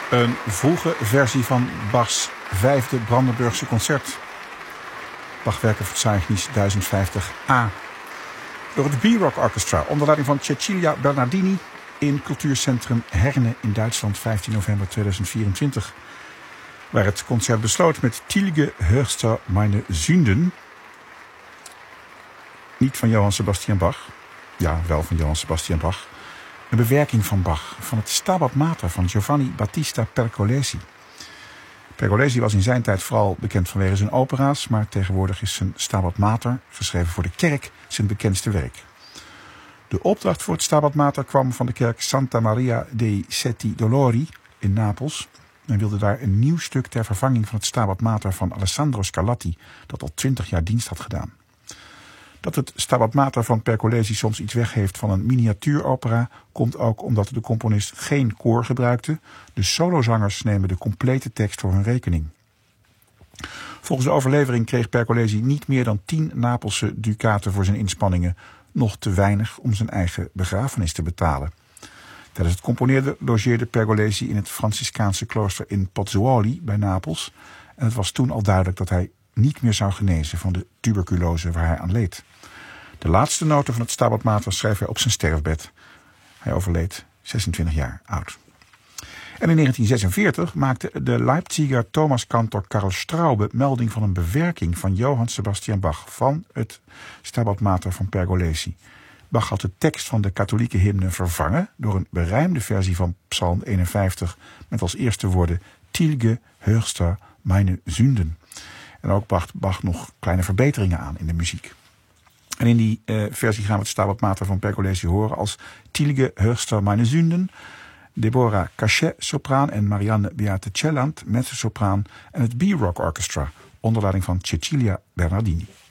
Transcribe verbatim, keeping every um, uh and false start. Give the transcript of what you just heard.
Een vroege versie van Bachs vijfde Brandenburgse concert. Bachwerkenverzeichnis duizend vijftig A. Door het B-Rock Orchestra onder leiding van Cecilia Bernardini in Cultuurcentrum Herne in Duitsland, vijftien november tweeduizend vierentwintig. Waar het concert besloot met Tilge Höchster meine Sünden. Niet van Johann Sebastian Bach. Ja, wel van Johann Sebastian Bach. Een bewerking van Bach van het Stabat Mater van Giovanni Battista Pergolesi. Pergolesi was in zijn tijd vooral bekend vanwege zijn opera's, maar tegenwoordig is zijn Stabat Mater, geschreven voor de kerk, zijn bekendste werk. De opdracht voor het Stabat Mater kwam van de kerk Santa Maria dei Sette Dolori in Napels. Men wilde daar een nieuw stuk ter vervanging van het Stabat Mater van Alessandro Scarlatti, dat al twintig jaar dienst had gedaan. Dat het Stabat Mater van Pergolesi soms iets weg heeft van een miniatuuropera komt ook omdat de componist geen koor gebruikte. De solozangers nemen de complete tekst voor hun rekening. Volgens de overlevering kreeg Pergolesi niet meer dan tien Napelse ducaten voor zijn inspanningen, nog te weinig om zijn eigen begrafenis te betalen. Tijdens het componeren logeerde Pergolesi in het Franciscaanse klooster in Pozzuoli bij Napels. En het was toen al duidelijk dat hij niet meer zou genezen van de tuberculose waar hij aan leed. De laatste noten van het Stabat Mater schreef hij op zijn sterfbed. Hij overleed zesentwintig jaar oud. En in negentien zesenveertig maakte de Leipziger Thomaskantor Karl Straube melding van een bewerking van Johann Sebastian Bach van het Stabat Mater van Pergolesi. Bach had de tekst van de katholieke hymne vervangen door een berijmde versie van Psalm eenenvijftig met als eerste woorden Tilge Höchster meine Sünden. En ook bracht Bach nog kleine verbeteringen aan in de muziek. En in die uh, versie gaan we het Stabat Mater van Pergolesi horen als Tilge Höchster meine Sünden, Deborah Cachet sopraan en Marianne Beate Celland mezzosopraan en het B-Rock Orchestra onder leiding van Cecilia Bernardini.